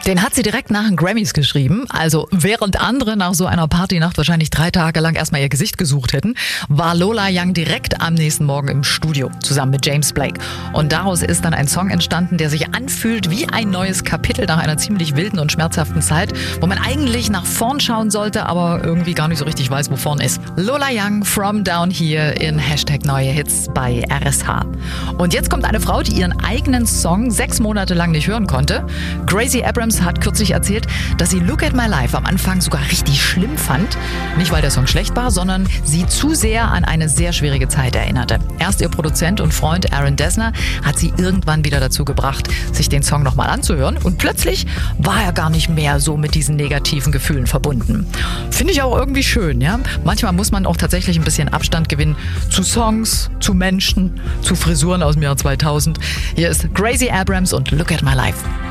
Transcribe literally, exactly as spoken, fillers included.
Den hat sie direkt nach den Grammys geschrieben. Also während andere nach so einer Partynacht wahrscheinlich drei Tage lang erstmal ihr Gesicht gesucht hätten, war Lola Young direkt am nächsten Morgen im Studio zusammen mit James Blake. Und daraus ist dann ein Song entstanden, der sich anfühlt wie ein neues Kapitel nach einer ziemlich wilden und schmerzhaften Zeit, wo man eigentlich nach vorn schauen sollte, aber irgendwie gar nicht so richtig weiß, wo vorn ist. Lola Young, From Down Here in Hashtag Neue Hits bei R S H. Und jetzt kommt eine Frau, die ihren eigenen Song sechs Monate lang nicht hören konnte. Gracie Abrams hat kürzlich erzählt, dass sie Look at My Life am Anfang sogar richtig schlimm fand. Nicht, weil der Song schlecht war, sondern sie zu sehr an eine sehr schwierige Zeit erinnerte. Erst ihr Produzent und Freund Aaron Dessner hat sie irgendwann wieder dazu gebracht, sich den Song nochmal anzuhören. Und plötzlich war er gar nicht mehr so mit diesen negativen Gefühlen verbunden. Finde ich auch irgendwie schön, ja. Manchmal muss man auch tatsächlich ein bisschen Abstand gewinnen zu Songs, zu Menschen, zu Frisuren aus dem Jahr zweitausend. Hier ist Gracie Abrams und Look at My Life.